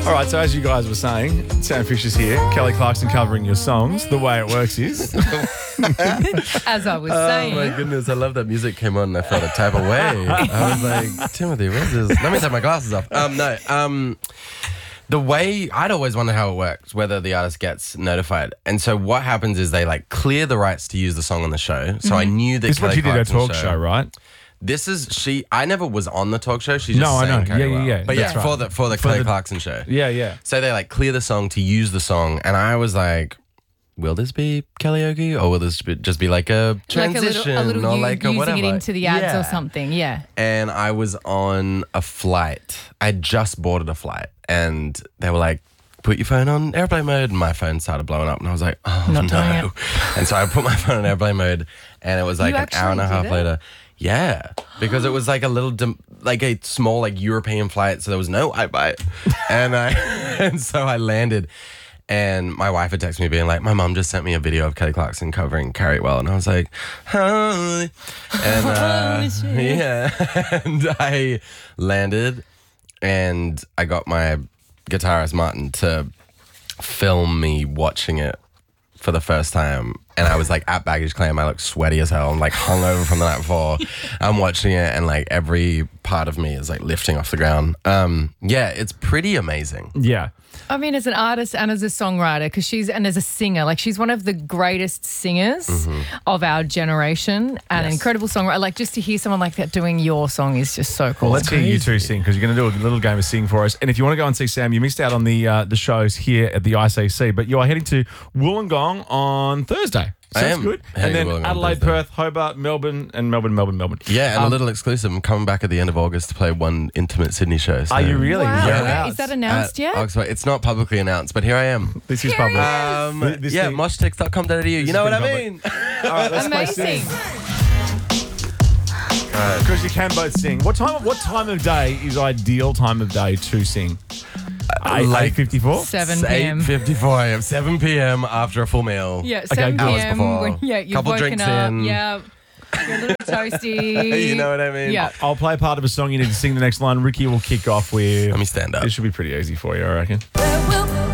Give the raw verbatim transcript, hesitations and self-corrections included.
All right, so as you guys were saying, Sam Fisher's here, Kelly Clarkson covering your songs. The way it works is... As I was Oh saying. my goodness, I love that music came on and I felt a type of way. I was like, Timothy, where's this? Let me take my glasses off. Um, no, um, the way, I'd always wondered how it works, whether the artist gets notified. And so what happens is they like clear the rights to use the song on the show. So I knew that This is what Kelly you did at a Clarkson talk show, right? This is, she, I never was on the talk show. She just No, I sang know. Carry Yeah, yeah, Well. yeah. But That's yeah, right. for the, for the For Kelly the- Clarkson show. Yeah, yeah. So they like clear the song to use the song. And I was like, will this be karaoke or will this be, just be like a transition like a little, a little or you, like a using whatever? it into the ads Yeah. or something. Yeah. And I was on a flight. I just boarded a flight and they were like, put your phone on airplane mode. And my phone started blowing up and I was like, oh Not doing no. it. And so I put my phone on airplane mode and it was like You an hour and a actually half did it? later. Yeah, because it was like a little, dim, like a small like European flight. So there was no Wi-Fi. and, I, and so I landed. And my wife had texted me being like, my mom just sent me a video of Kelly Clarkson covering Carry It Well. And I was like, huh. And uh, yeah. And I landed and I got my guitarist Martin to film me watching it for the first time. And I was like at baggage claim. I look sweaty as hell. I'm like hungover from the night before. I'm watching it and like every part of me is like lifting off the ground. Um, yeah, it's pretty amazing. Yeah. I mean, as an artist and as a songwriter, because she's, and as a singer, like she's one of the greatest singers of our generation and an Yes. incredible songwriter. Like just to hear someone like that doing your song is just so cool. Well, let's hear you two sing because you're going to do a little game of sing for us. And if you want to go and see Sam, you missed out on the uh, the shows here at the I C C, but you are heading to Wollongong on Thursday. So I that's am good. heading And to then Wollongong on Adelaide, Thursday. Perth, Hobart, Melbourne, and Melbourne, Melbourne, Melbourne. Yeah, and Um, a little exclusive. I'm coming back at the end of August to play one intimate Sydney show. So. Are you really? Wow. Whereabouts? Is that announced At yet? Oxford. It's not publicly announced, but here I am. This is Here he public. is. Um, Th- this yeah, thing- moshtix dot com dot a u. You is know what I pretty mean? All right, let's play Amazing. sing. Because you can both sing. What time? What time of day is ideal time of day to sing? Eight like- fifty-four. seven p.m. eight fifty-four a.m. seven p.m. after a full meal. Yeah, seven hours p.m. before. when yeah, you've Couple woken drinks up. in. Yeah. You're a little toasty. You know what I mean? Yeah. I'll play part of a song. You need to sing the next line. Ricky will kick off with. Let me stand up. This should be pretty easy for you, I reckon. There will